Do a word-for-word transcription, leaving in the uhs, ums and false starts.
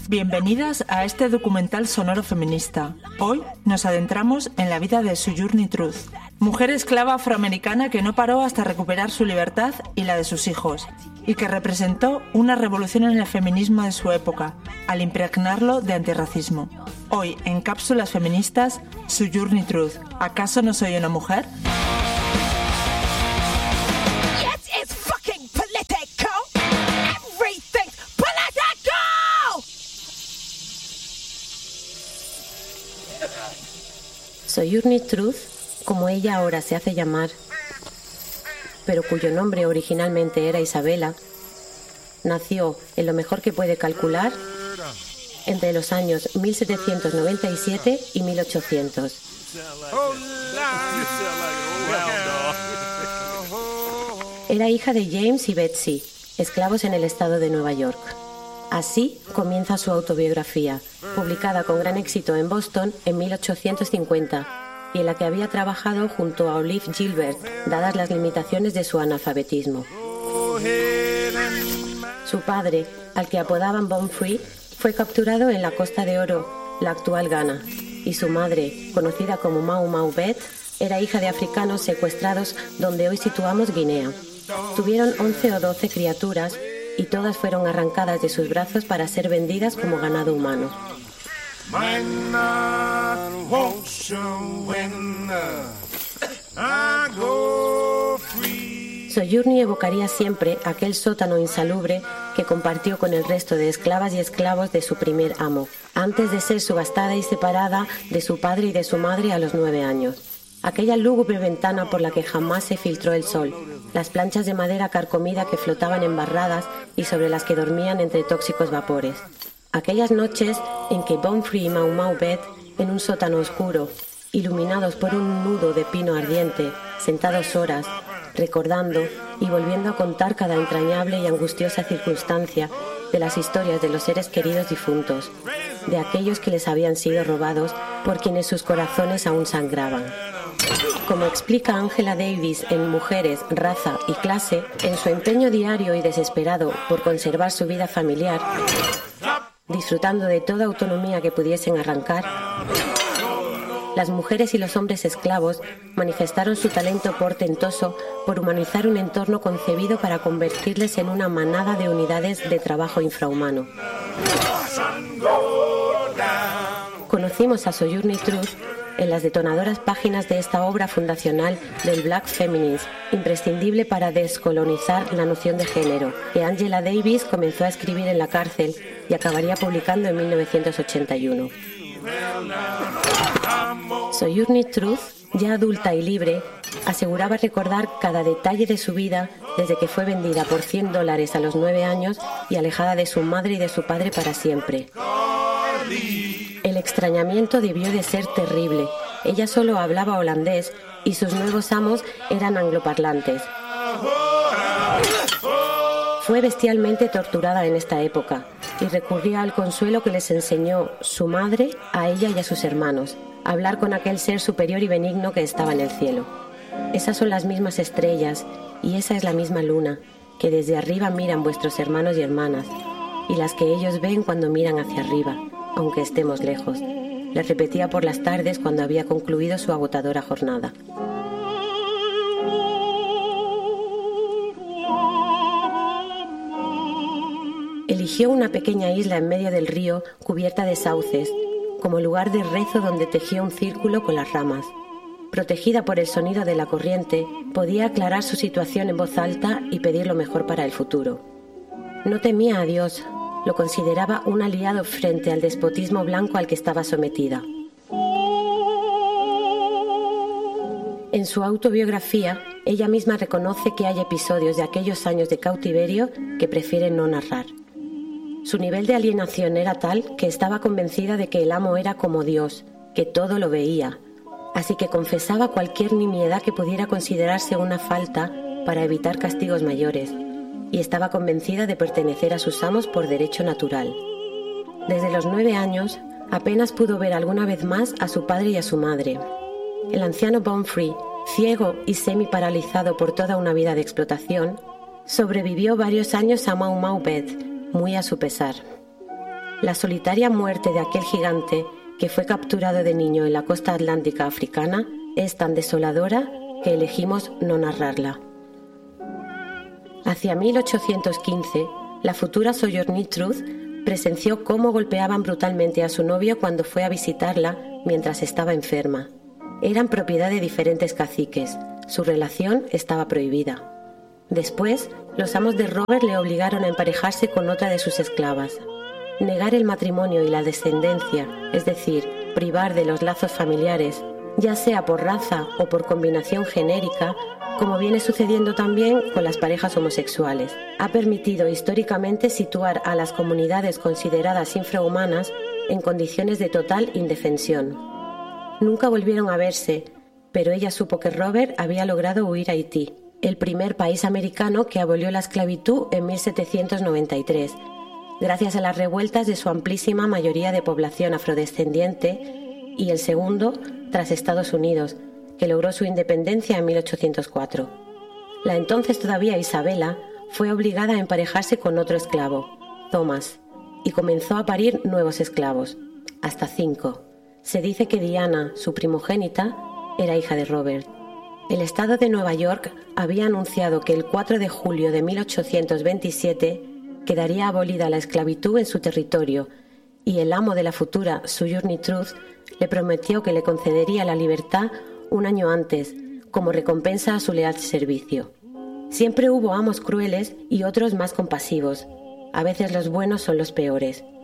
Bienvenidas a este documental sonoro feminista. Hoy nos adentramos en la vida de Sojourner Truth, mujer esclava afroamericana que no paró hasta recuperar su libertad y la de sus hijos, y que representó una revolución en el feminismo de su época, al impregnarlo de antirracismo. Hoy, en Cápsulas Feministas, Sojourner Truth, ¿acaso no soy una mujer? Sojourner Truth, como ella ahora se hace llamar, pero cuyo nombre originalmente era Isabella, nació, en lo mejor que puede calcular, entre los años mil setecientos noventa y siete y mil ochocientos. Era hija de James y Betsy, esclavos en el estado de Nueva York. Así comienza su autobiografía, publicada con gran éxito en Boston en mil ochocientos cincuenta, y en la que había trabajado junto a Olive Gilbert, dadas las limitaciones de su analfabetismo. Su padre, al que apodaban Born Free, fue capturado en la Costa de Oro, la actual Ghana, y su madre, conocida como Mau Mau Bet, era hija de africanos secuestrados donde hoy situamos Guinea. Tuvieron once o doce criaturas, y todas fueron arrancadas de sus brazos para ser vendidas como ganado humano. Sojourner evocaría siempre aquel sótano insalubre que compartió con el resto de esclavas y esclavos de su primer amo, antes de ser subastada y separada de su padre y de su madre a los nueve años. Aquella lúgubre ventana por la que jamás se filtró el sol, las planchas de madera carcomida que flotaban embarradas y sobre las que dormían entre tóxicos vapores. Aquellas noches en que Born Free y Mau Mau Bet, en un sótano oscuro, iluminados por un nudo de pino ardiente, sentados horas, recordando y volviendo a contar cada entrañable y angustiosa circunstancia de las historias de los seres queridos difuntos, de aquellos que les habían sido robados por quienes sus corazones aún sangraban. Como explica Angela Davis en Mujeres, Raza y Clase, en su empeño diario y desesperado por conservar su vida familiar, disfrutando de toda autonomía que pudiesen arrancar, las mujeres y los hombres esclavos manifestaron su talento portentoso por humanizar un entorno concebido para convertirles en una manada de unidades de trabajo infrahumano. Conocimos a Sojourner Truth en las detonadoras páginas de esta obra fundacional del Black Feminism, imprescindible para descolonizar la noción de género, que Angela Davis comenzó a escribir en la cárcel y acabaría publicando en mil novecientos ochenta y uno. Sojourner Truth, ya adulta y libre, aseguraba recordar cada detalle de su vida desde que fue vendida por cien dólares a los nueve años y alejada de su madre y de su padre para siempre. El extrañamiento debió de ser terrible. Ella solo hablaba holandés y sus nuevos amos eran angloparlantes. Fue bestialmente torturada en esta época y recurría al consuelo que les enseñó su madre a ella y a sus hermanos, hablar con aquel ser superior y benigno que estaba en el cielo. Esas son las mismas estrellas y esa es la misma luna que desde arriba miran vuestros hermanos y hermanas, y las que ellos ven cuando miran hacia arriba, aunque estemos lejos, le repetía por las tardes cuando había concluido su agotadora jornada. Eligió una pequeña isla en medio del río cubierta de sauces, como lugar de rezo donde tejió un círculo con las ramas. Protegida por el sonido de la corriente, podía aclarar su situación en voz alta y pedir lo mejor para el futuro. No temía a Dios, lo consideraba un aliado frente al despotismo blanco al que estaba sometida. En su autobiografía, ella misma reconoce que hay episodios de aquellos años de cautiverio que prefiere no narrar. Su nivel de alienación era tal que estaba convencida de que el amo era como Dios, que todo lo veía, así que confesaba cualquier nimiedad que pudiera considerarse una falta para evitar castigos mayores, y estaba convencida de pertenecer a sus amos por derecho natural. Desde los nueve años, apenas pudo ver alguna vez más a su padre y a su madre. El anciano Born Free, ciego y semi-paralizado por toda una vida de explotación, sobrevivió varios años a Mau Mau Bet, muy a su pesar. La solitaria muerte de aquel gigante que fue capturado de niño en la costa atlántica africana es tan desoladora que elegimos no narrarla. Hacia mil ochocientos quince, la futura Sojourner Truth presenció cómo golpeaban brutalmente a su novio cuando fue a visitarla mientras estaba enferma. Eran propiedad de diferentes caciques. Su relación estaba prohibida. Después, los amos de Robert le obligaron a emparejarse con otra de sus esclavas. Negar el matrimonio y la descendencia, es decir, privar de los lazos familiares, ya sea por raza o por combinación genérica, como viene sucediendo también con las parejas homosexuales, ha permitido históricamente situar a las comunidades consideradas infrahumanas en condiciones de total indefensión. Nunca volvieron a verse, pero ella supo que Robert había logrado huir a Haití, el primer país americano que abolió la esclavitud en mil setecientos noventa y tres, gracias a las revueltas de su amplísima mayoría de población afrodescendiente, y el segundo tras Estados Unidos, que logró su independencia en mil ochocientos cuatro. La entonces todavía Isabela fue obligada a emparejarse con otro esclavo, Thomas, y comenzó a parir nuevos esclavos, hasta cinco. Se dice que Diana, su primogénita, era hija de Robert. El estado de Nueva York había anunciado que el cuatro de julio de mil ochocientos veintisiete quedaría abolida la esclavitud en su territorio, y el amo de la futura Sojourner Truth le prometió que le concedería la libertad un año antes, como recompensa a su leal servicio. Siempre hubo amos crueles y otros más compasivos. A veces los buenos son los peores.